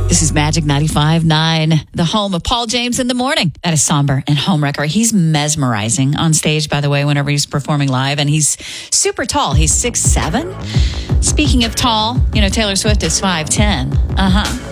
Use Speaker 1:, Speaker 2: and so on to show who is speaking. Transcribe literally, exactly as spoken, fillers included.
Speaker 1: This is Magic ninety-five point nine, the home of Paul James in the morning. That is somber and homewrecker. He's mesmerizing on stage, by the way, whenever he's performing live. And he's super tall. He's six seven. Speaking of tall, you know, Taylor Swift is five ten. Uh-huh.